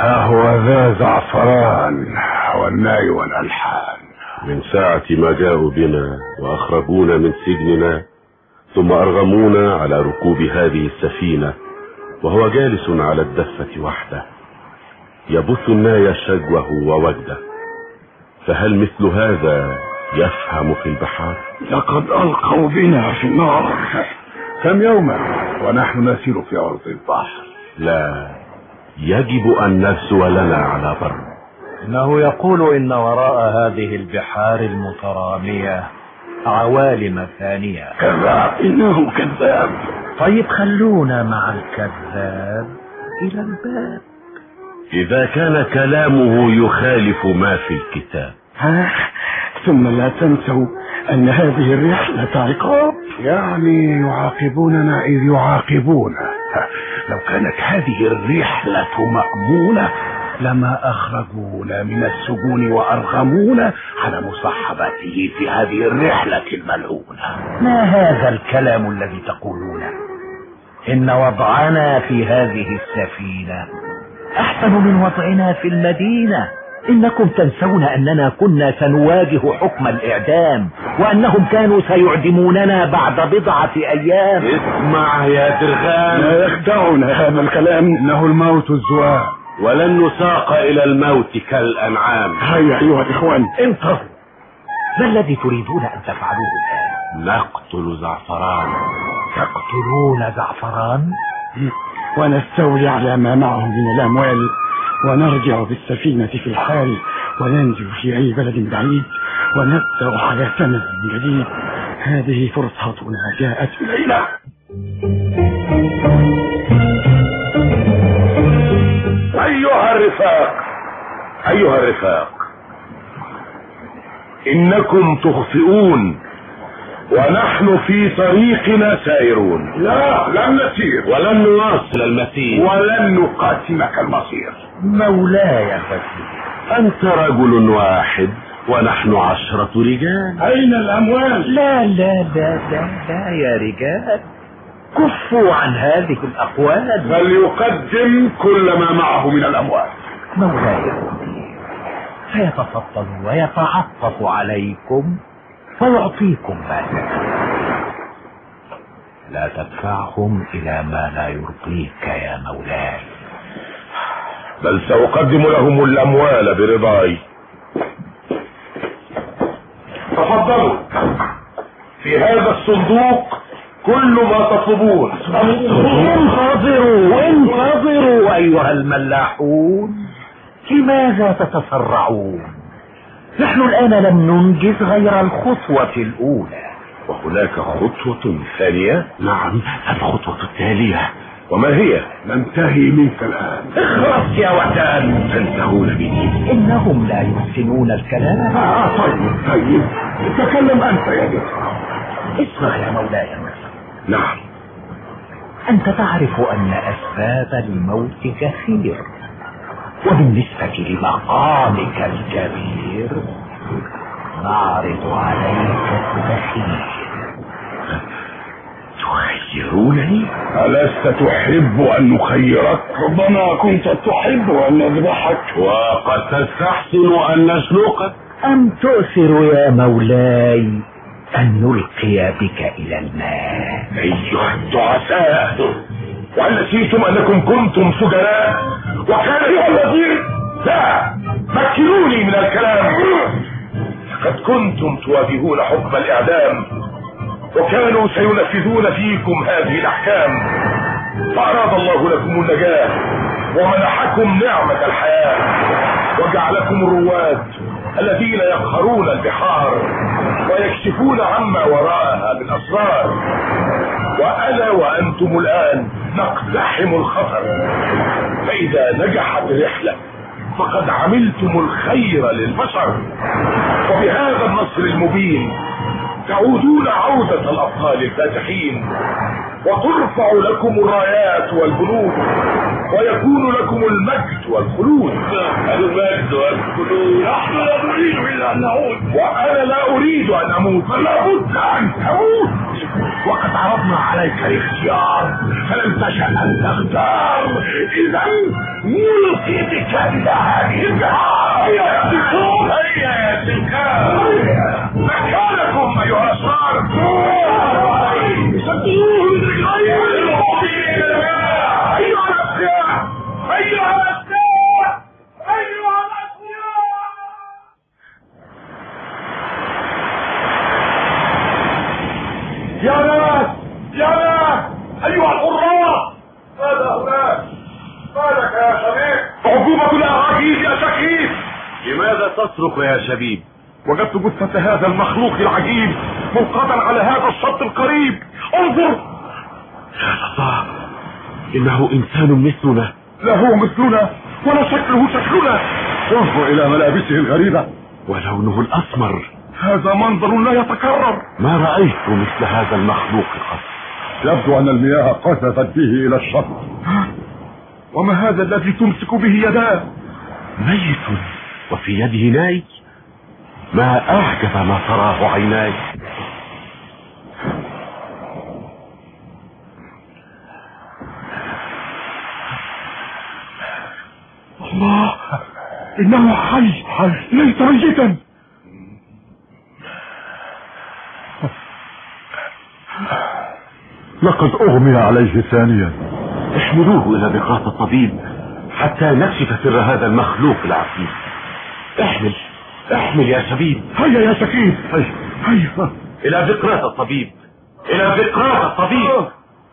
ها هو ذا زعفران والناي والألحان. من ساعة ما جاءوا بنا وأخرجونا من سجننا ثم أرغمونا على ركوب هذه السفينة وهو جالس على الدفة وحده يبث الناي شجوه ووجده، فهل مثل هذا يفهم في البحار؟ لقد ألقوا بنا في النار كم يوما ونحن نسير في أرض البحر. لا، يجب أن نغزو لنا على بر. إنه يقول إن وراء هذه البحار المترامية عوالم ثانية. كذاب، إنه كذاب. طيب خلونا مع الكذاب إلى الباب. إذا كان كلامه يخالف ما في الكتاب. ثم لا تنسوا أن هذه الرحلة عقاب، يعني يعاقبوننا إذ يعاقبونا. لو كانت هذه الرحلة مأمونة لما أخرجونا من السجون وأرغمونا على مصاحبته في هذه الرحلة الملعونة. ما هذا الكلام الذي تقولونه؟ إن وضعنا في هذه السفينة أحسن من وضعنا في المدينة. إنكم تنسون أننا كنا سنواجه حكم الإعدام وأنهم كانوا سيعدموننا بعد بضعة أيام. اسمع يا درغام، لا يخدعنا هذا الكلام، إنه الموت الزوال ولن نساق إلى الموت كالأنعام. هيا أيها الإخوان انتظروا، ما الذي تريدون أن تفعلوه الآن؟ نقتل زعفران. تقتلون زعفران ونستولي على ما معه من الأموال ونرجع بالسفينة في الحال وننزل في أي بلد بعيد ونبدأ حياتنا من جديد. هذه فرصتنا جاءت إلينا. أيها الرفاق، إنكم تخطئون ونحن في طريقنا سائرون. لا، لن نسير ولن نواصل المسير ولن نقاسمك المصير. مولاي فسيح، أنت رجل واحد ونحن 10 رجال. أين الأموال؟ لا لا لا لا لا يا رجال، كفوا عن هذه الأقوال. فليقدم كل ما معه من الأموال. مولاي الأمير سيتفضل ويتعطف عليكم ويعطيكم ما لا تدفعهم إلى ما لا يرضيك يا مولاي، بل سأقدم لهم الأموال برضاي. تفضلوا، في هذا الصندوق كل ما تطلبون. انتظروا أيها الملاحون، لماذا تتسرعون؟ نحن الآن لم ننجز غير الخطوة الأولى. وهناك خطوة ثانية؟ نعم، الخطوة التالية. وما هي؟ ننتهي منك الآن. اخرس يا وحدان، تنتهون مني. إنهم لا يحسنون الكلام. طيب تكلم أنت يا ذكر. اسمع يا مولاي. نعم. أنت تعرف أن أسباب الموت كثير، وبالنسبة لمقامك الكبير نعرض عليك التخيير. تخيرونني؟ ألست تحب أن نخيرك؟ ربما كنت تحب أن نذبحك، وقد تستحسن أن نسلقك. أم تؤثر يا مولاي أن نلقي بك إلى الماء؟ أيها الدعساء، وهل نسيتم أنكم كنتم سجناء وكان أيها الوزير؟ لا، مكنوني من الكلام. لقد كنتم تواجهون حكم الإعدام وكانوا سينفذون فيكم هذه الأحكام، فأراد الله لكم النجاة ومنحكم نعمة الحياة وجعلكم الرواد الذين يقهرون البحار ويكشفون عما وراءها من أسرار. وأنا وأنتم الآن نقتحم الخطر، فإذا نجحت الرحلة فقد عملتم الخير للبشر، وبهذا النصر المبين تعودون عودة الأبطال الفاتحين، وترفع لكم الرايات والبنود، ويكون لكم المجد والخلود. المجد والخلود. نحن لا نريد إلا أن نعود، وأنا لا أريد أن أموت، فلا بد أن تموت. وقد عرضنا عليك الاختيار فلم تشأ ان تختار. اذا نلقي بك الى هذه البحار. هيا يا سلكان، هيا يا سلكان، مكانكم ايها الاشرار. يا ناس يا ناس ايها الحراس، ماذا هناك؟ مالك يا شبيب؟ عقوبة الاراجيل يا شكيب. لماذا تصرخ يا شبيب؟ وجدت جثة هذا المخلوق العجيب ملقاة على هذا الشط القريب. انظر. يا الله، انه انسان مثلنا. لا هو مثلنا ولا شكله شكلنا. انظر الى ملابسه الغريبة ولونه الاسمر. هذا منظر لا يتكرر. ما رأيت مثل هذا المخلوق قط. يبدو ان المياه قذفت به الى الشط. وما هذا الذي تمسك به يداه؟ ميت وفي يده ناي. ما اعجب ما تراه عيناي. الله، انه حي ليس ميتا. لقد اغمي عليه ثانيا. احملوه الى بقاط الطبيب حتى نكشف سر هذا المخلوق العجيب. احمل يا شبيب. هيا يا شكيب، هيا الى بقاط الطبيب، الى بقاط الطبيب.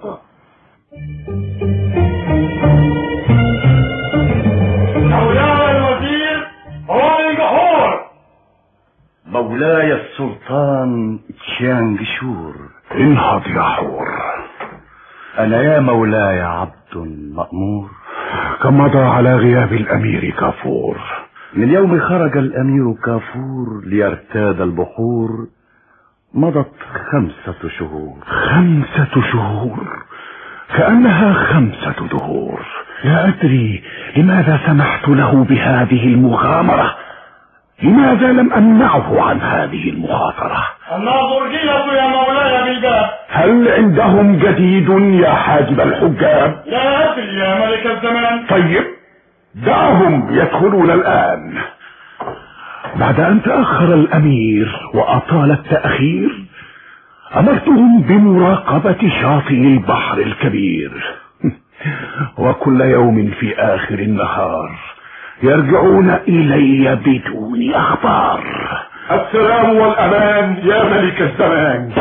مولاي الوزير هو الجحور. مولاي السلطان تشانغشور. انهض يا حور. أنا يا مولاي عبد مأمور. كم مضى على غياب الأمير كافور؟ من يوم خرج الأمير كافور ليرتاد البحور مضت 5 شهور. 5 شهور كأنها 5 دهور. لا أدري لماذا سمحت له بهذه المغامرة. لماذا لم أمنعه عن هذه المخاطرة؟ الناظرجية يا مولاي بالباب. هل عندهم جديد يا حاجب الحجاب؟ لا أدري يا ملك الزمان. طيب دعهم يدخلون الآن. بعد أن تأخر الأمير وأطال التأخير أمرتهم بمراقبة شاطئ البحر الكبير. وكل يوم في آخر النهار يرجعون إلي بدون أخبار. السلام والأمان يا ملك الزمان.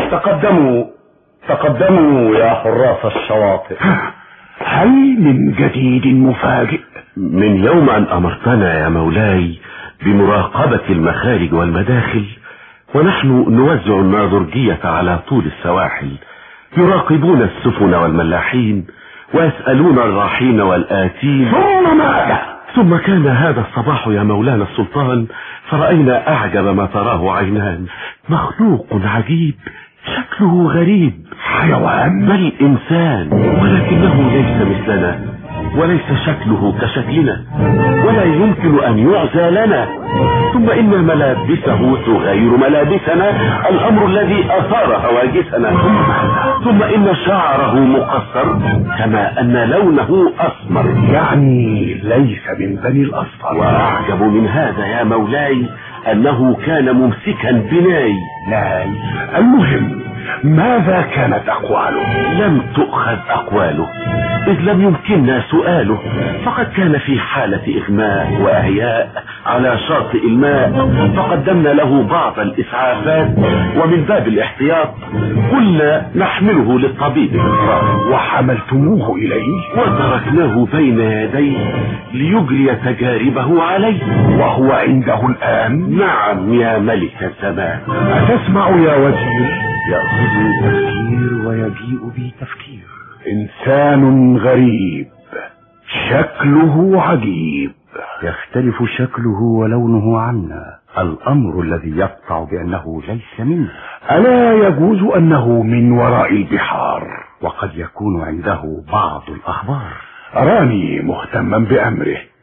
تقدموا يا حراس الشواطئ. هل من جديد مفاجئ؟ من يوم أن أمرتنا يا مولاي بمراقبة المخارج والمداخل ونحن نوزع الناظرجية على طول السواحل، يراقبون السفن والملاحين ويسألون الراحين والآتين. ثم ماذا؟ ثم كان هذا الصباح يا مولانا السلطان فرأينا أعجب ما تراه عينان. مخلوق عجيب شكله غريب. حيوان؟ بل إنسان، ولكنه ليس مثلنا وليس شكله كشكلنا ولا يمكن أن يعزى لنا. ثم إن ملابسه تغير ملابسنا، الأمر الذي أثار هواجسنا. ثم إن شعره مقصر كما أن لونه أسمر، يعني ليس من بني الأصفر. وأعجب من هذا يا مولاي أنه كان ممسكا بناي. المهم ماذا كانت أقواله؟ لم تؤخذ أقواله إذ لم يمكننا سؤاله، فقد كان في حالة إغماء وإعياء على شاطئ الماء، فقدمنا له بعض الإسعافات ومن باب الاحتياط قلنا نحمله للطبيب. وحملتموه إليه وتركناه بين يديه ليجري تجاربه عليه. وهو عنده الآن؟ نعم يا ملك الزمان. أتسمع يا وزير؟ يأخذني تفكير ويجيء بي تفكير. إنسان غريب شكله عجيب، يختلف شكله ولونه عنا، الأمر الذي يقطع بأنه ليس منه. ألا يجوز أنه من وراء البحار؟ وقد يكون عنده بعض الأخبار. أراني مهتما بأمره،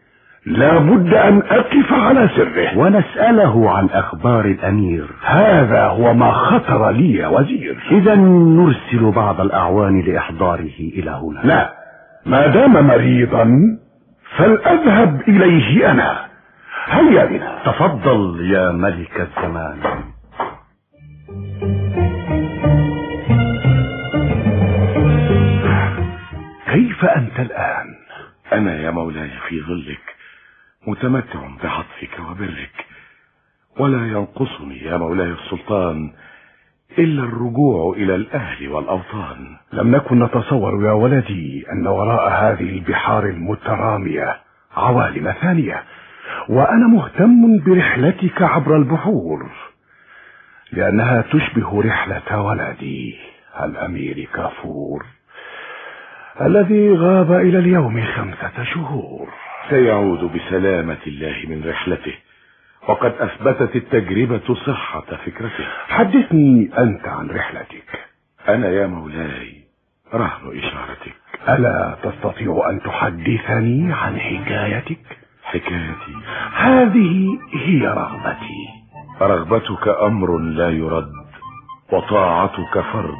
لا بد أن أقف على سره ونسأله عن أخبار الأمير. هذا هو ما خطر لي يا وزير. إذا نرسل بعض الأعوان لإحضاره إلى هنا. لا، ما دام مريضا فلأذهب إليه أنا. هيا بنا. تفضل يا ملك الزمان. كيف أنت الآن؟ أنا يا مولاي في ظلك متمتع بعطفك وبرك، ولا ينقصني يا مولاي السلطان إلا الرجوع إلى الأهل والأوطان. لم نكن نتصور يا ولدي أن وراء هذه البحار المترامية عوالم ثانية، وأنا مهتم برحلتك عبر البحور لأنها تشبه رحلة ولدي الأمير كافور الذي غاب إلى اليوم 5 شهور. سيعود بسلامة الله من رحلته، وقد أثبتت التجربة صحة فكرته. حدثني أنت عن رحلتك. أنا يا مولاي رهن إشارتك. ألا تستطيع أن تحدثني عن حكايتك؟ حكايتي هذه هي رغبتي. رغبتك أمر لا يرد، وطاعتك فرض.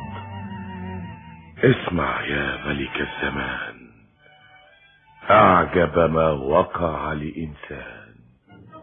اسمع يا ملك الزمان، أعجب ما وقع لإنسان